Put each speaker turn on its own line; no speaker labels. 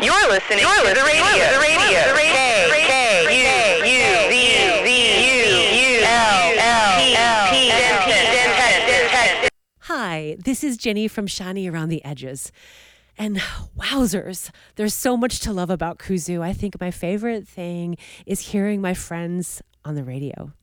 You're listening to the radio. K-U-Z-U-L-L-P-P-P-P.
Hi, this is Jenny from Shiny Around the Edges. And wowzers, there's so much to love about Kuzu. I think my favorite thing is hearing my friends on the radio.